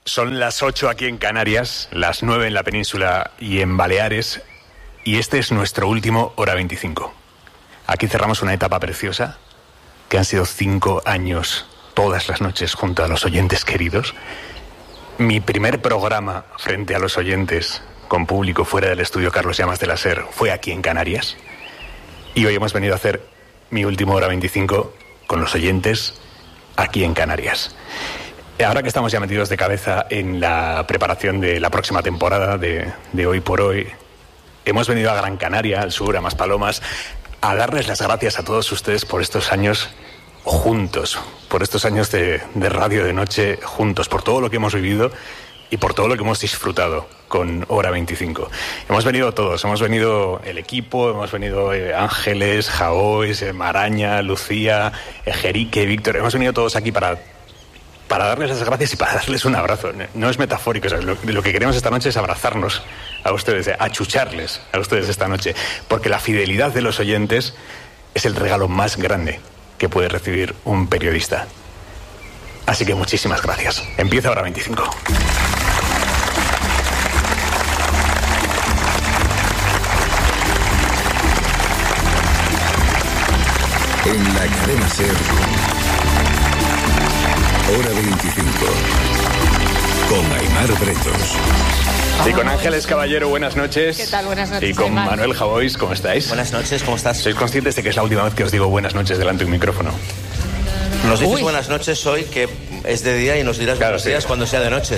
Son las 8 aquí en Canarias, las 9 en la península y en Baleares, y este es nuestro último Hora 25. Aquí cerramos una etapa preciosa, que han sido 5 años todas las noches junto a los oyentes queridos. Mi primer programa frente a los oyentes, con público fuera del estudio Carlos Llamas de la SER, fue aquí en Canarias. Y hoy hemos venido a hacer mi último Hora 25 con los oyentes aquí en Canarias. Ahora que estamos ya metidos de cabeza en la preparación de la próxima temporada de Hoy por Hoy, hemos venido a Gran Canaria, al sur, a Maspalomas, a darles las gracias a todos ustedes por estos años juntos, por estos años de radio de noche juntos, por todo lo que hemos vivido y por todo lo que hemos disfrutado con Hora 25. Hemos venido todos, hemos venido el equipo, hemos venido Ángeles, Jaois, Maraña, Lucía, Jerique, Víctor, hemos venido todos aquí para darles las gracias y para darles un abrazo. No es metafórico, o sea, lo que queremos esta noche es abrazarnos a ustedes, achucharles a ustedes esta noche, porque la fidelidad de los oyentes es el regalo más grande que puede recibir un periodista. Así que muchísimas gracias. Empieza Hora 25. En la cadena SER, Hora 25, con Aimar Bretos. Y con Ángeles Caballero, buenas noches. ¿Qué tal? Buenas noches, Y con Aimar. Manuel Jaois, ¿cómo estáis? Buenas noches, ¿cómo estás? ¿Sois conscientes de que es la última vez que os digo buenas noches delante de un micrófono? Nos dices Uy. buenas noches hoy, que es de día, y nos dirás Claro, buenos sí. días cuando sea de noche.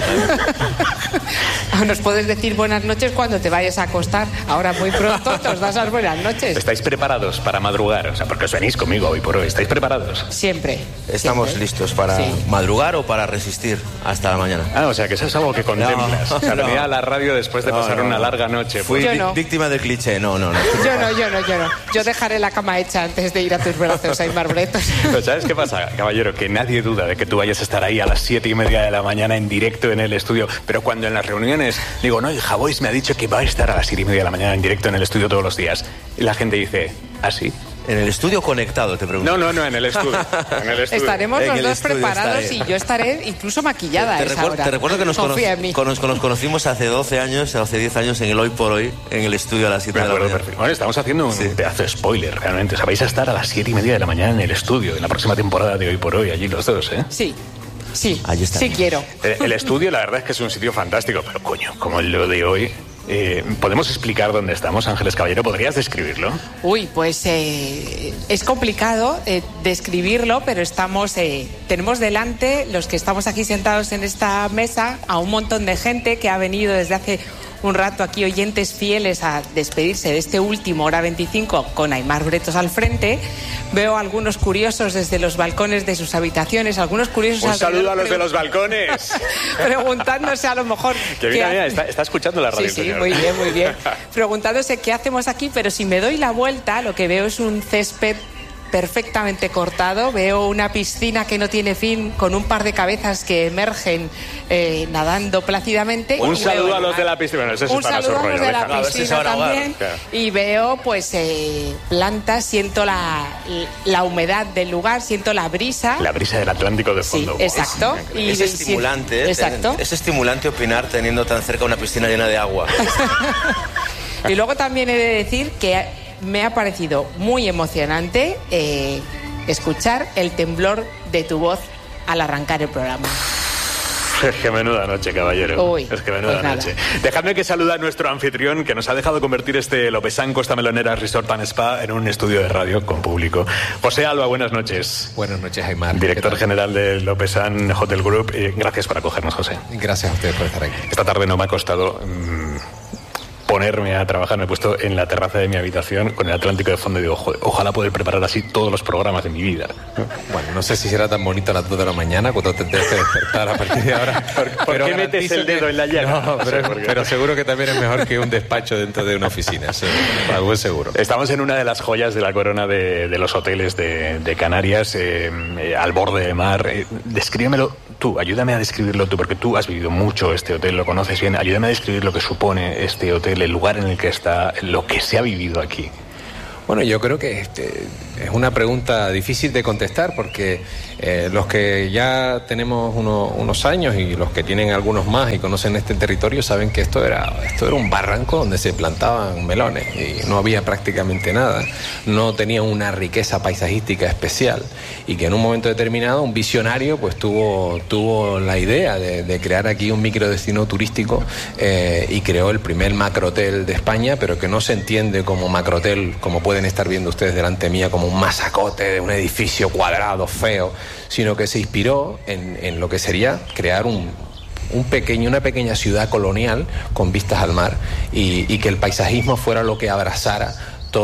Nos puedes decir buenas noches cuando te vayas a acostar. Ahora muy pronto te os das las buenas noches. ¿Estáis preparados para madrugar? O sea, porque os venís conmigo hoy por hoy. ¿Estáis preparados? Siempre. Estamos Siempre. listos para Sí. madrugar o para resistir hasta la mañana. Ah, o sea, que eso es algo que contemplas. No, O sea, no. venir a la radio después de pasar una larga noche. Fui Yo no. víctima del cliché, no. Yo no. Yo dejaré la cama hecha antes de ir a tus brazos, Aimar Bretos. Pero ¿sabes qué pasa, caballero? Que nadie duda de que tú vayas a estar ahí a las 7:30 de la mañana en directo en el estudio. Pero cuando en las reuniones digo, no, y Jaois me ha dicho que va a estar a las 7:30 de la mañana en directo en el estudio todos los días. Y la gente dice, ¿ah, sí? En el estudio conectado, te pregunto. No, en el estudio. En el estudio. Estaremos En los el dos estudio preparados estaré. y yo estaré incluso maquillada a esa hora. Te recuerdo que nos Confía en mí. conocimos hace 12 años, hace 10 años en el Hoy por Hoy, en el estudio a las 7 Me de la acuerdo mañana. perfecto. Bueno, estamos haciendo un Sí. pedazo de spoiler, realmente. O sea, vais a estar a las 7:30 de la mañana en el estudio, en la próxima temporada de Hoy por Hoy, allí los dos, ¿eh? Sí. Ahí está. Sí quiero. El estudio, la verdad es que es un sitio fantástico, pero coño, como lo de hoy. ¿Podemos explicar dónde estamos, Ángeles Caballero? ¿Podrías describirlo? Uy, pues es complicado describirlo, pero tenemos delante, los que estamos aquí sentados en esta mesa, a un montón de gente que ha venido desde hace un rato aquí, oyentes fieles, a despedirse de este último Hora 25 con Aimar Bretos al frente. Veo a algunos curiosos desde los balcones de sus habitaciones, algunos curiosos... Un saludo a los de alrededor los balcones. preguntándose a lo mejor... Que mira, está escuchando la radio. Sí, señor. muy bien. Preguntándose qué hacemos aquí, pero si me doy la vuelta, lo que veo es un césped perfectamente cortado. Veo una piscina que no tiene fin, con un par de cabezas que emergen nadando plácidamente. Un Y saludo veo a los de la piscina. Bueno, eso es un para su saludo a rollo. los de la déjalo, a ver si se piscina van a ahogar. también. Claro. Y veo pues plantas, siento la humedad del lugar, siento la brisa. La brisa del Atlántico de Sí, fondo. exacto. Y Es estimulante, Exacto. Es estimulante opinar teniendo tan cerca una piscina llena de agua. Y luego también he de decir que me ha parecido muy emocionante escuchar el temblor de tu voz al arrancar el programa. Es que menuda noche, caballero. Uy, es que menuda pues noche. Dejadme que salude a nuestro anfitrión, que nos ha dejado convertir este Lopesán Costa Melonera Resort and Spa en un estudio de radio con público. José Alba, buenas noches. Buenas noches, Aimar. Director ¿Qué tal? general de Lopesán Hotel Group. Gracias por acogernos, José. Gracias a ustedes por estar aquí. Esta tarde no me ha costado ponerme a trabajar. Me he puesto en la terraza de mi habitación con el Atlántico de fondo y digo, joder, ojalá poder preparar así todos los programas de mi vida. Bueno, no sé si será tan bonito a las 2 de la mañana cuando te tengas que despertar a partir de ahora. ¿Por qué metes el dedo en la llaga? No, No sé por qué. pero seguro que también es mejor que un despacho dentro de una oficina. Eso, algo es seguro. Estamos en una de las joyas de la corona de los hoteles de Canarias, al borde de mar. Descríbemelo tú, ayúdame a describirlo tú, porque tú has vivido mucho este hotel, lo conoces bien. Ayúdame a describir lo que supone este hotel, el lugar en el que está, lo que se ha vivido aquí. Bueno, yo creo que es una pregunta difícil de contestar porque los que ya tenemos unos años y los que tienen algunos más y conocen este territorio saben que esto era un barranco donde se plantaban melones y no había prácticamente nada, no tenía una riqueza paisajística especial y que en un momento determinado un visionario pues tuvo la idea de crear aquí un microdestino turístico y creó el primer macrohotel de España, pero que no se entiende como macrohotel como pueden estar viendo ustedes delante mía, como un masacote de un edificio cuadrado, feo, sino que se inspiró en lo que sería crear una pequeña ciudad colonial con vistas al mar y que el paisajismo fuera lo que abrazara